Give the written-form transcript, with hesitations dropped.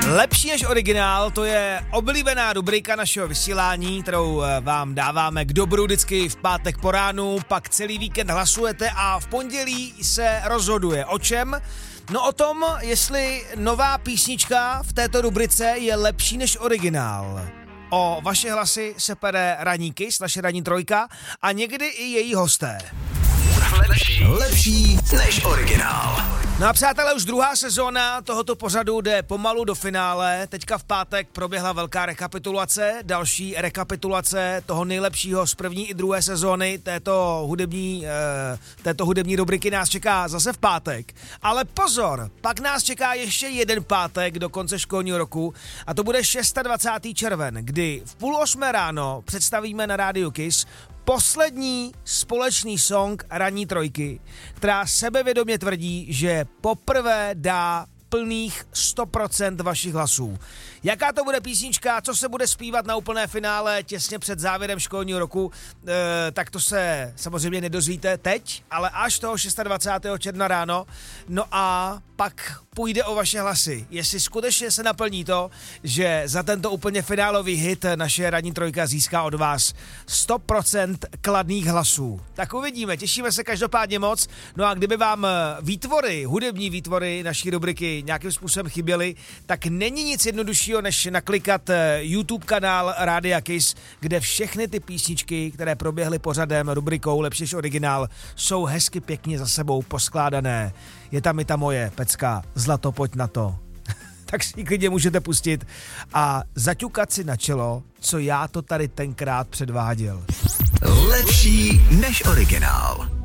Lepší než originál, to je oblíbená rubrika našeho vysílání, kterou vám dáváme k dobru vždycky v pátek po ránu, pak celý víkend hlasujete a v pondělí se rozhoduje. O čem? No o tom, jestli nová písnička v této rubrice je lepší než originál. O vaše hlasy se pere ranní Kiss, naše ranní trojka a někdy i její hosté. Lepší než originál. No a přátelé, už druhá sezóna tohoto pořadu jde pomalu do finále. Teďka v pátek proběhla velká rekapitulace, další rekapitulace toho nejlepšího z první i druhé sezóny této hudební rubriky nás čeká zase v pátek. Ale pozor, pak nás čeká ještě jeden pátek do konce školního roku a to bude 26. červen, kdy v 7:30 ráno představíme na rádiu Kiss poslední společný song ranní trojky, která sebevědomě tvrdí, že poprvé dá plných 100% vašich hlasů. Jaká to bude písnička, co se bude zpívat na úplné finále těsně před závěrem školního roku, tak to se samozřejmě nedozvíte teď, ale až toho 26. června ráno. No a pak půjde o vaše hlasy. Jestli skutečně se naplní to, že za tento úplně finálový hit naše ranní trojka získá od vás 100% kladných hlasů. Tak uvidíme, těšíme se každopádně moc. No a kdyby vám hudební výtvory naší rubriky nějakým způsobem chyběly, tak není nic jednoduššího, než naklikat YouTube kanál Rádia Kiss, kde všechny ty písničky, které proběhly pořadem rubrikou Lepší než originál, jsou hezky pěkně za sebou poskládané. Je tam i ta moje pecka Zlato, pojď na to. Tak si ji klidně můžete pustit a zaťukat si na čelo, co já to tady tenkrát předváděl. Lepší než originál.